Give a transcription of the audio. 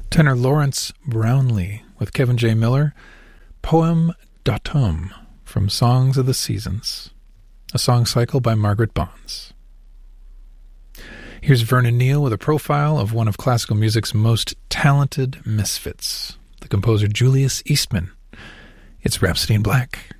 Tenor Lawrence Brownlee with Kevin J. Miller, Poème d'automne from Songs of the Seasons, a song cycle by Margaret Bonds. Here's Vernon Neal with a profile of one of classical music's most talented misfits, the composer Julius Eastman. It's Rhapsody in Black.